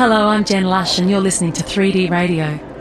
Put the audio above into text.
Hello, I'm Jen Lush and you're listening to 3D Radio.